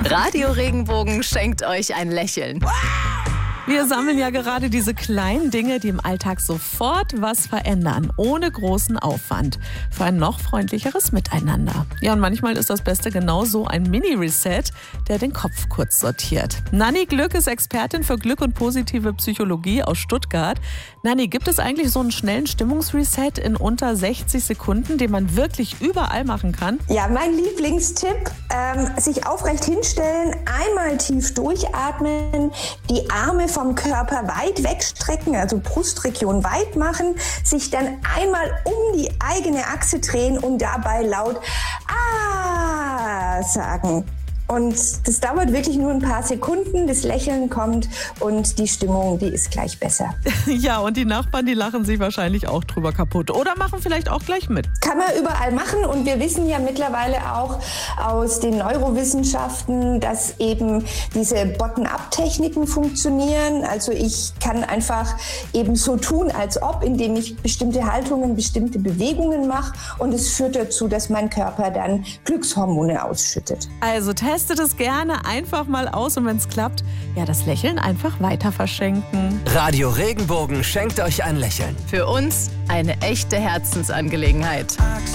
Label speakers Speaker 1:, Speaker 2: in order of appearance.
Speaker 1: Radio Regenbogen schenkt euch ein Lächeln.
Speaker 2: Wir sammeln ja gerade diese kleinen Dinge, die im Alltag sofort was verändern, ohne großen Aufwand, für ein noch freundlicheres Miteinander. Ja, und manchmal ist das Beste genau so ein Mini-Reset, der den Kopf kurz sortiert. Nanni Glück ist Expertin für Glück und positive Psychologie aus Stuttgart. Nanni, gibt es eigentlich so einen schnellen Stimmungsreset in unter 60 Sekunden, den man wirklich überall machen kann?
Speaker 3: Ja, mein Lieblingstipp, sich aufrecht hinstellen, einmal tief durchatmen, die Arme vom Körper weit wegstrecken, also Brustregion weit machen, sich dann einmal um die eigene Achse drehen und dabei laut "Ah" sagen. Und das dauert wirklich nur ein paar Sekunden, das Lächeln kommt und die Stimmung, die ist gleich besser.
Speaker 2: Ja, und die Nachbarn, die lachen sich wahrscheinlich auch drüber kaputt oder machen vielleicht auch gleich mit.
Speaker 3: Kann man überall machen und wir wissen ja mittlerweile auch aus den Neurowissenschaften, dass eben diese Bottom-up-Techniken funktionieren. Also ich kann einfach eben so tun, als ob, indem ich bestimmte Haltungen, bestimmte Bewegungen mache und es führt dazu, dass mein Körper dann Glückshormone ausschüttet.
Speaker 2: Also testet es gerne einfach mal aus und wenn es klappt, ja, das Lächeln einfach weiter verschenken.
Speaker 4: Radio Regenbogen schenkt euch ein Lächeln.
Speaker 1: Für uns eine echte Herzensangelegenheit.